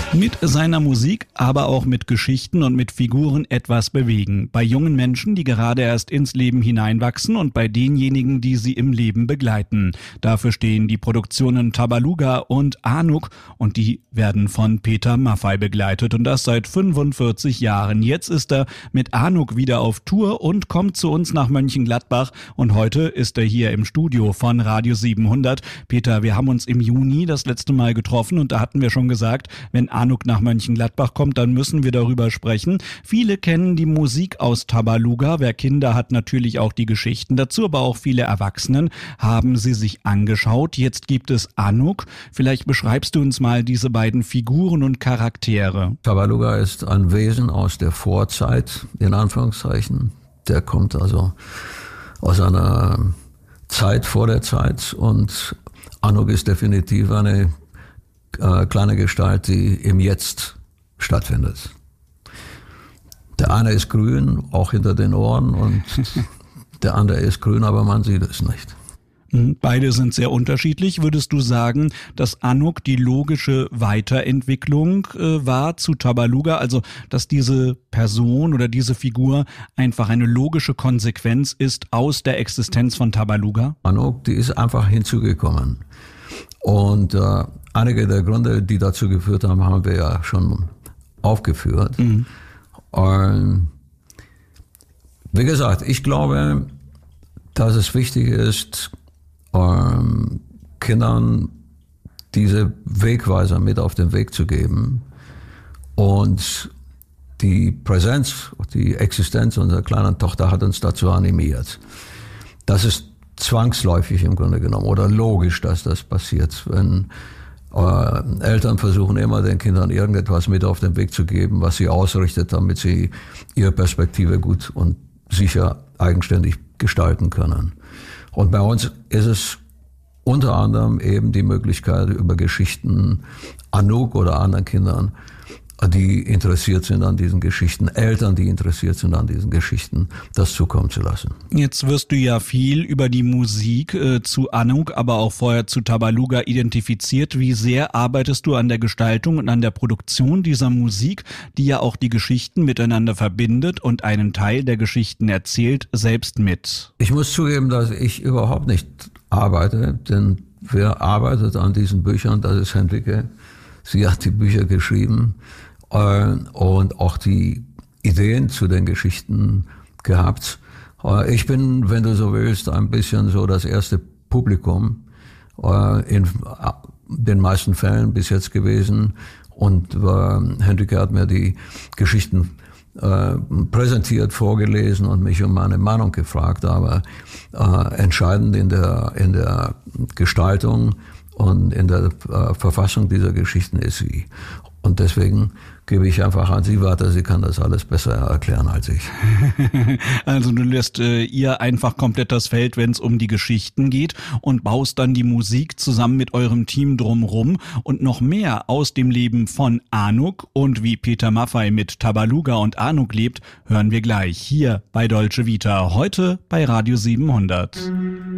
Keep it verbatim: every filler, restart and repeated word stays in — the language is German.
Mit seiner Musik, aber auch mit Geschichten und mit Figuren etwas bewegen. Bei jungen Menschen, die gerade erst ins Leben hineinwachsen und bei denjenigen, die sie im Leben begleiten. Dafür stehen die Produktionen Tabaluga und Anuk und die werden von Peter Maffay begleitet und das seit fünfundvierzig Jahren. Jetzt ist er mit Anuk wieder auf Tour und kommt zu uns nach Mönchengladbach und heute ist er hier im Studio von Radio siebenhundert. Peter, wir haben uns im Juni das letzte Mal getroffen und da hatten wir schon gesagt, wenn Anuk nach Mönchengladbach kommt, dann müssen wir darüber sprechen. Viele kennen die Musik aus Tabaluga. Wer Kinder hat, natürlich auch die Geschichten dazu, aber auch viele Erwachsenen haben sie sich angeschaut. Jetzt gibt es Anuk. Vielleicht beschreibst du uns mal diese beiden Figuren und Charaktere. Tabaluga ist ein Wesen aus der Vorzeit, in Anführungszeichen. Der kommt also aus einer Zeit vor der Zeit und Anuk ist definitiv eine Äh, kleine Gestalt, die im Jetzt stattfindet. Der eine ist grün, auch hinter den Ohren, und der andere ist grün, aber man sieht es nicht. Beide sind sehr unterschiedlich. Würdest du sagen, dass Anuk die logische Weiterentwicklung äh, war zu Tabaluga? Also, dass diese Person oder diese Figur einfach eine logische Konsequenz ist aus der Existenz von Tabaluga? Anuk, die ist einfach hinzugekommen. Und äh, einige der Gründe, die dazu geführt haben, haben wir ja schon aufgeführt. Mhm. Und wie gesagt, ich glaube, dass es wichtig ist, ähm, Kindern diese Wegweiser mit auf den Weg zu geben und die Präsenz, die Existenz unserer kleinen Tochter hat uns dazu animiert. Das ist zwangsläufig im Grunde genommen oder logisch, dass das passiert, wenn äh, Eltern versuchen immer den Kindern irgendetwas mit auf den Weg zu geben, was sie ausrichtet, damit sie ihre Perspektive gut und sicher eigenständig gestalten können. Und bei uns ist es unter anderem eben die Möglichkeit, über Geschichten Anuk oder anderen Kindern, die interessiert sind an diesen Geschichten, Eltern, die interessiert sind an diesen Geschichten, das zukommen zu lassen. Jetzt wirst du ja viel über die Musik äh, zu Anuk, aber auch vorher zu Tabaluga identifiziert. Wie sehr arbeitest du an der Gestaltung und an der Produktion dieser Musik, die ja auch die Geschichten miteinander verbindet und einen Teil der Geschichten erzählt, selbst mit? Ich muss zugeben, dass ich überhaupt nicht arbeite, denn wer arbeitet an diesen Büchern, das ist Henrike. Sie hat die Bücher geschrieben und auch die Ideen zu den Geschichten gehabt. Ich bin, wenn du so willst, ein bisschen so das erste Publikum in den meisten Fällen bis jetzt gewesen. Und Henrike hat mir die Geschichten präsentiert, vorgelesen und mich um meine Meinung gefragt. Aber entscheidend in der, in der Gestaltung und in der äh, Verfassung dieser Geschichten ist sie. Und deswegen gebe ich einfach an sie weiter, sie kann das alles besser erklären als ich. Also du lässt äh, ihr einfach komplett das Feld, wenn es um die Geschichten geht und baust dann die Musik zusammen mit eurem Team drumrum und noch mehr aus dem Leben von Anuk und wie Peter Maffay mit Tabaluga und Anuk lebt, hören wir gleich hier bei Dolce Vita, heute bei Radio siebenhundert.